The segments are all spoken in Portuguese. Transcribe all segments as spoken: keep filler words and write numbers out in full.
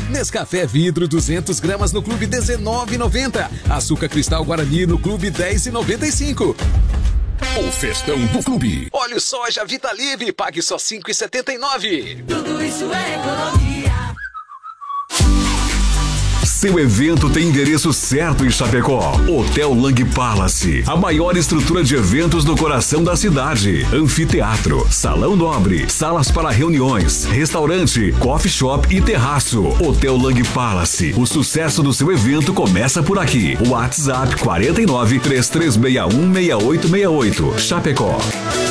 Nescafé vidro duzentas gramas no Clube dezenove reais e noventa centavos. Açúcar cristal Guarani no Clube dez reais e noventa e cinco centavos. O festão do Clube. Óleo soja Vitalive, pague só cinco reais e setenta e nove centavos. Tudo isso é economia. Seu evento tem endereço certo em Chapecó. Hotel Lang Palace, a maior estrutura de eventos no coração da cidade. Anfiteatro, salão nobre, salas para reuniões, restaurante, coffee shop e terraço. Hotel Lang Palace, o sucesso do seu evento começa por aqui. WhatsApp quatro nove, três três seis um, seis oito seis oito. Chapecó.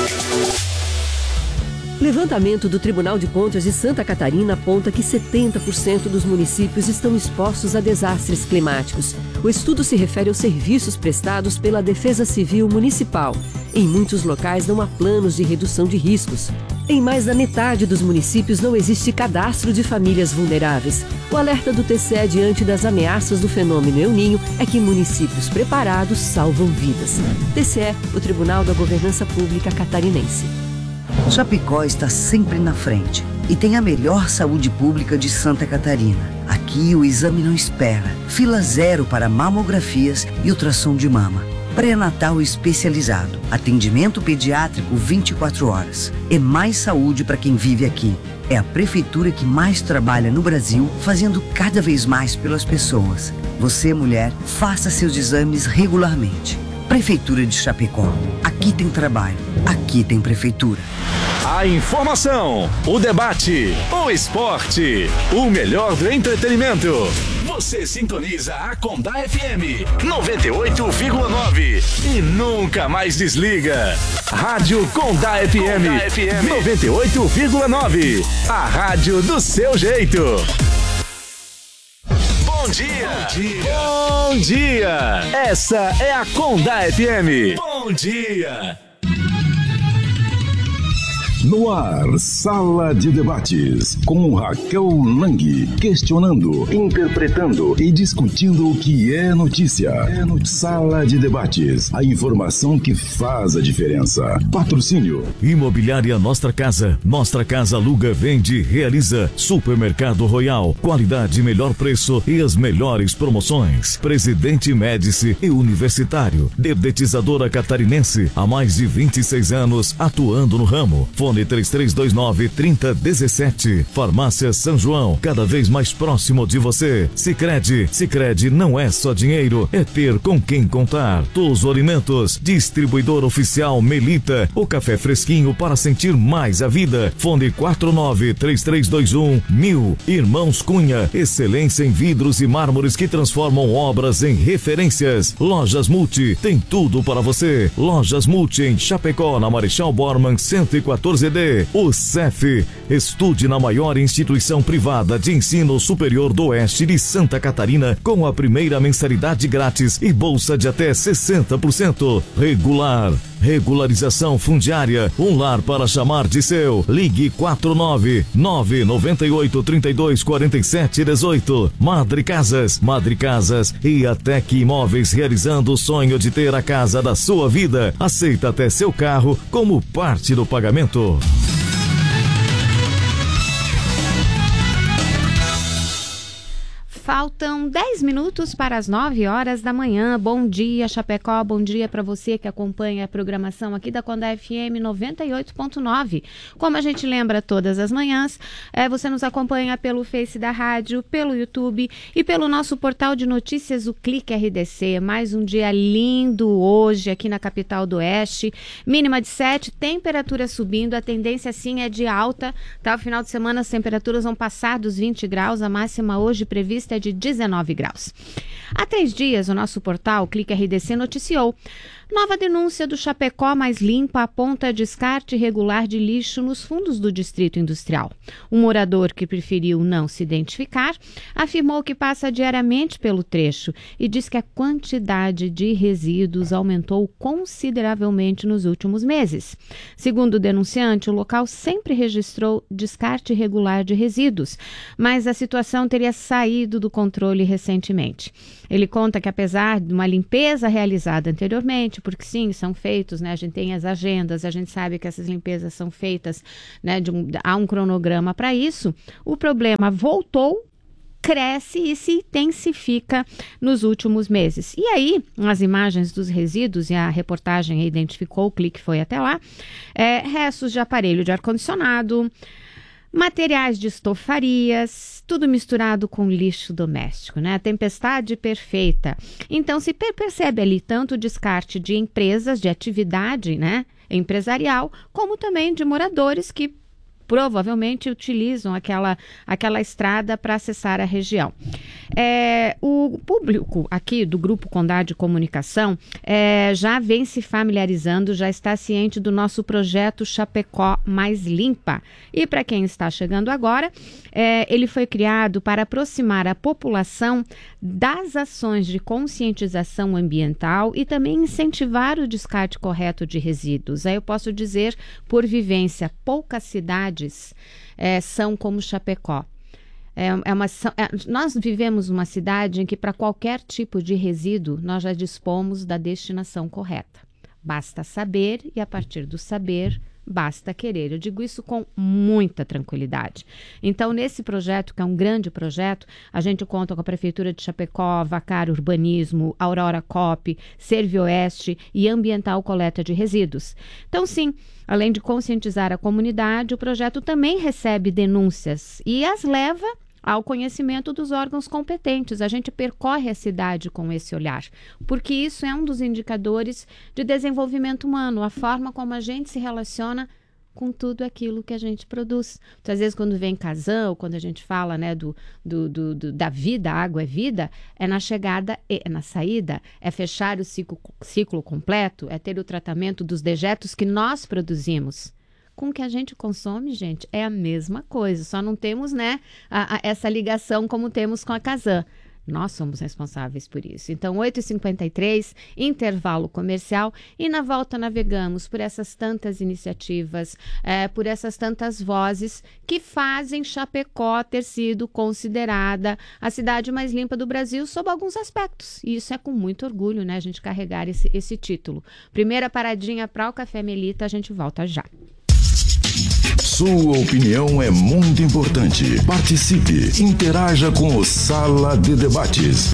Levantamento do Tribunal de Contas de Santa Catarina aponta que setenta por cento dos municípios estão expostos a desastres climáticos. O estudo se refere aos serviços prestados pela Defesa Civil Municipal. Em muitos locais não há planos de redução de riscos. Em mais da metade dos municípios não existe cadastro de famílias vulneráveis. O alerta do T C E diante das ameaças do fenômeno El Niño é que municípios preparados salvam vidas. T C E, o Tribunal da Governança Pública Catarinense. Chapecó está sempre na frente e tem a melhor saúde pública de Santa Catarina. Aqui o exame não espera. Fila zero para mamografias e ultrassom de mama. Pré-natal especializado. Atendimento pediátrico vinte e quatro horas. É mais saúde para quem vive aqui. É a prefeitura que mais trabalha no Brasil, fazendo cada vez mais pelas pessoas. Você, mulher, faça seus exames regularmente. Prefeitura de Chapecó. Aqui tem trabalho. Aqui tem prefeitura. A informação, o debate, o esporte, o melhor do entretenimento. Você sintoniza a Condá F M noventa e oito vírgula nove e nunca mais desliga. Rádio Condá F M, Condá F M noventa e oito vírgula nove. A rádio do seu jeito. Bom dia. Bom dia. Bom dia. Essa é a Condá F M. Bom dia. No ar, Sala de Debates, com Raquel Lang, questionando, interpretando e discutindo o que é notícia. É no Sala de Debates, a informação que faz a diferença. Patrocínio. Imobiliária Nostra Casa. Nostra Casa aluga, vende, realiza. Supermercado Royal. Qualidade, melhor preço e as melhores promoções. Presidente Médici e Universitário. Dedetizadora catarinense. Há mais de vinte e seis anos atuando no ramo. Fone três três dois nove, três zero um sete. Farmácia São João, cada vez mais próximo de você. Sicredi, Sicredi não é só dinheiro, é ter com quem contar. Tuzo Alimentos, distribuidor oficial Melita, o café fresquinho para sentir mais a vida. Fone quatro nove, três três dois um, mil. Irmãos Cunha, excelência em vidros e mármores que transformam obras em referências. Lojas Multi, tem tudo para você. Lojas Multi em Chapecó, na Marechal Bormann cento e quatorze D. O C E F, estude na maior instituição privada de ensino superior do oeste de Santa Catarina com a primeira mensalidade grátis e bolsa de até sessenta por cento. Regular, regularização fundiária, um lar para chamar de seu. Ligue quatro nove nove nove oito, três dois quatro sete um oito. Madre Casas, Madre Casas e Atec Imóveis, realizando o sonho de ter a casa da sua vida. Aceita até seu carro como parte do pagamento. Faltam dez minutos para as nove horas da manhã. Bom dia, Chapecó. Bom dia para você que acompanha a programação aqui da Condá F M noventa e oito ponto nove. Como a gente lembra todas as manhãs, é, você nos acompanha pelo Face da rádio, pelo YouTube e pelo nosso portal de notícias, o Clique R D C. Mais um dia lindo hoje aqui na capital do Oeste. Mínima de sete, temperatura subindo. A tendência sim é de alta. Tá? No final de semana as temperaturas vão passar dos vinte graus. A máxima hoje prevista é de dezenove graus. Há três dias, o nosso portal Clique R D C noticiou: nova denúncia do Chapecó mais limpa aponta descarte irregular de lixo nos fundos do Distrito Industrial. Um morador que preferiu não se identificar afirmou que passa diariamente pelo trecho e diz que a quantidade de resíduos aumentou consideravelmente nos últimos meses. Segundo o denunciante, o local sempre registrou descarte irregular de resíduos, mas a situação teria saído do controle recentemente. Ele conta que, apesar de uma limpeza realizada anteriormente, porque sim, são feitos, né? A gente tem as agendas, a gente sabe que essas limpezas são feitas, né? De um, há um cronograma para isso. O problema voltou cresce e se intensifica nos últimos meses. E aí, as imagens dos resíduos, e a reportagem identificou, o clique foi até lá, é, restos de aparelho de ar-condicionado, materiais de estofarias, tudo misturado com lixo doméstico, né? A tempestade perfeita. Então, se percebe ali tanto o descarte de empresas, de atividade, né, empresarial, como também de moradores que provavelmente utilizam aquela, aquela estrada para acessar a região. É, o público aqui do Grupo Condá de Comunicação é, já vem se familiarizando, já está ciente do nosso projeto Chapecó Mais Limpa. E para quem está chegando agora, é, ele foi criado para aproximar a população das ações de conscientização ambiental e também incentivar o descarte correto de resíduos. Aí eu posso dizer, por vivência, poucas cidades É, são como Chapecó. É, é uma, é, nós vivemos uma cidade em que para qualquer tipo de resíduo nós já dispomos da destinação correta. Basta saber e a partir do saber basta querer. Eu digo isso com muita tranquilidade. Então, nesse projeto, que é um grande projeto, a gente conta com a Prefeitura de Chapecó, Vacar Urbanismo, Aurora Cop, Servioeste e Ambiental Coleta de Resíduos. Então, sim, além de conscientizar a comunidade, o projeto também recebe denúncias e as leva ao conhecimento dos órgãos competentes. A gente percorre a cidade com esse olhar, porque isso é um dos indicadores de desenvolvimento humano, a forma como a gente se relaciona com tudo aquilo que a gente produz. Então, às vezes, quando vem Kazan, quando a gente fala, né, do, do, do, do, da vida, a água é vida, é na chegada e é na saída, é fechar o ciclo, ciclo completo, é ter o tratamento dos dejetos que nós produzimos. Com o que a gente consome, gente, é a mesma coisa, só não temos, né, a, a, essa ligação como temos com a Kazan. Nós somos responsáveis por isso. Então, oito e cinquenta e três, intervalo comercial, e na volta navegamos por essas tantas iniciativas, é, por essas tantas vozes que fazem Chapecó ter sido considerada a cidade mais limpa do Brasil sob alguns aspectos. E isso é com muito orgulho, né, a gente carregar esse, esse título. Primeira paradinha para o Café Melita, a gente volta já. Sua opinião é muito importante. Participe, interaja com o Sala de Debates.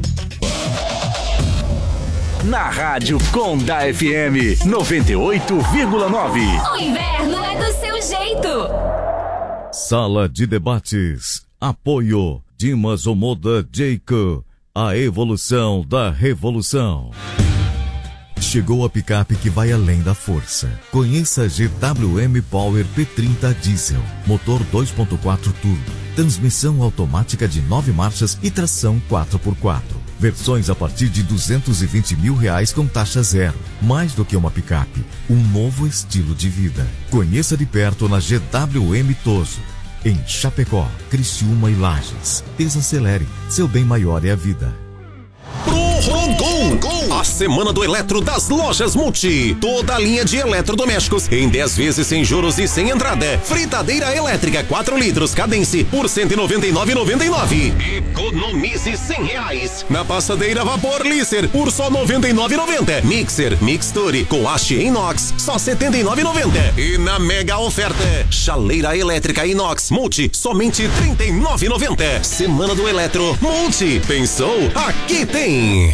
Na Rádio Condá F M noventa e oito vírgula nove. O inverno é do seu jeito. Sala de Debates. Apoio Dimas Omoda Jeico. A evolução da revolução. Chegou a picape que vai além da força. Conheça a G W M Power P trinta Diesel. Motor dois ponto quatro turbo. Transmissão automática de nove marchas e tração quatro por quatro. Versões a partir de duzentos e vinte mil reais com taxa zero. Mais do que uma picape, um novo estilo de vida. Conheça de perto na G W M Toso. Em Chapecó, Criciúma e Lages. Desacelere. Seu bem maior é a vida. Prorrogou a semana do eletro das lojas Multi. Toda a linha de eletrodomésticos em dez vezes sem juros e sem entrada. Fritadeira elétrica quatro litros Cadence por cento e noventa e nove reais e noventa e nove centavos. Economize cem reais. Na passadeira vapor Lisser por só noventa e nove reais e noventa centavos. Mixer Mixture com haste inox só setenta e nove reais e noventa centavos. E na mega oferta, chaleira elétrica inox Multi somente trinta e nove reais e noventa centavos. Semana do eletro Multi. Pensou? Aqui tem.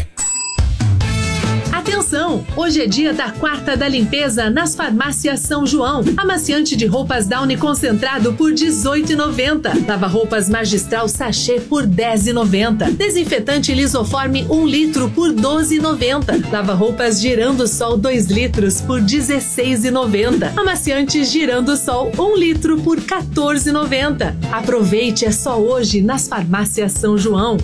Atenção! Hoje é dia da quarta da limpeza nas farmácias São João. Amaciante de roupas Downy concentrado por dezoito reais e noventa centavos. Lava-roupas Magistral Sachê por dez reais e noventa centavos. Desinfetante Lisoforme um litro por doze reais e noventa centavos. Lava-roupas Girando Sol dois litros por dezesseis reais e noventa centavos. Amaciante Girando Sol um litro por quatorze reais e noventa centavos. Aproveite, é só hoje nas farmácias São João.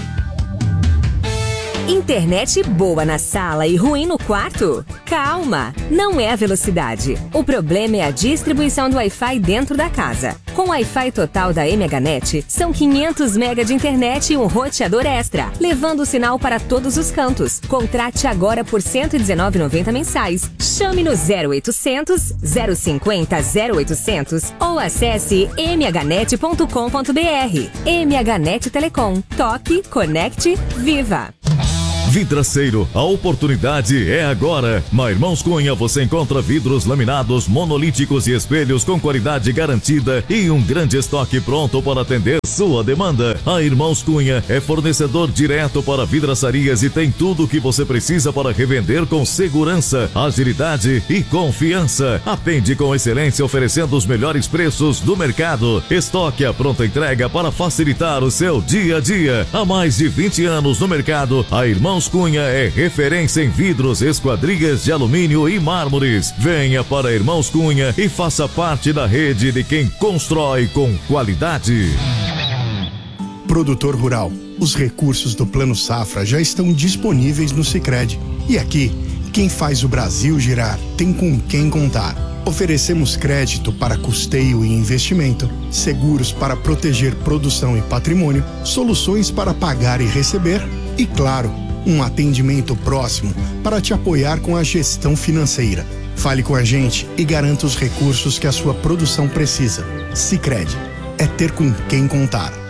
Internet boa na sala e ruim no quarto? Calma, não é a velocidade. O problema é a distribuição do Wi-Fi dentro da casa. Com o Wi-Fi total da M H Net, são quinhentos megas de internet e um roteador extra, levando o sinal para todos os cantos. Contrate agora por cento e dezenove reais e noventa centavos mensais. Chame no zero oitocentos, zero cinquenta, zero oitocentos ou acesse m h net ponto com ponto b r. M H Net Telecom. Toque, conecte, viva! Vidraceiro, a oportunidade é agora. Na Irmãos Cunha você encontra vidros laminados, monolíticos e espelhos com qualidade garantida e um grande estoque pronto para atender sua demanda. A Irmãos Cunha é fornecedor direto para vidraçarias e tem tudo o que você precisa para revender com segurança, agilidade e confiança. Atende com excelência oferecendo os melhores preços do mercado. Estoque à pronta entrega para facilitar o seu dia a dia. Há mais de vinte anos no mercado, a Irmãos Cunha é referência em vidros, esquadrias de alumínio e mármores. Venha para Irmãos Cunha e faça parte da rede de quem constrói com qualidade. Produtor rural, os recursos do Plano Safra já estão disponíveis no Sicredi. E aqui, quem faz o Brasil girar tem com quem contar. Oferecemos crédito para custeio e investimento, seguros para proteger produção e patrimônio, soluções para pagar e receber e, claro, um atendimento próximo para te apoiar com a gestão financeira. Fale com a gente e garanta os recursos que a sua produção precisa. Sicredi, é ter com quem contar.